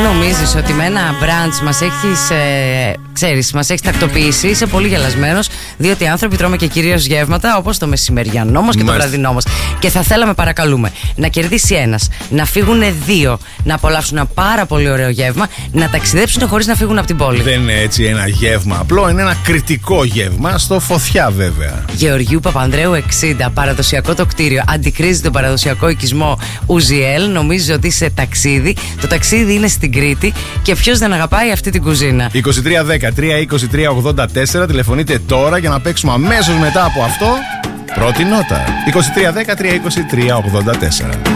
νομίζεις ότι με ένα μπραντς μας έχεις τακτοποιήσει, είσαι πολύ γελασμένος, διότι οι άνθρωποι τρώμε και κυρίως γεύματα, όπως το μεσημεριανό μας και το βραδινό μας. Και θα θέλαμε, παρακαλούμε, να κερδίσει ένας, να φύγουν δύο, να απολαύσουν ένα πάρα πολύ ωραίο γεύμα, να ταξιδέψουν χωρίς να φύγουν από την πόλη. Δεν είναι έτσι ένα γεύμα απλό, είναι ένα κριτικό γεύμα, στο Φωτιά βέβαια. Γεωργίου Παπανδρέου 60, παραδοσιακό το κτίριο, αντικρίζει τον παραδοσιακό οικισμό Ουζιέλ. Νομίζεις ότι είσαι ταξίδι. Το ταξίδι είναι στην Κρήτη και ποιος δεν αγαπάει αυτή την κουζίνα. 2310-323-84, τηλεφωνείτε τώρα για να παίξουμε αμέσως μετά από αυτό πρώτη νότα. 2310-323-84.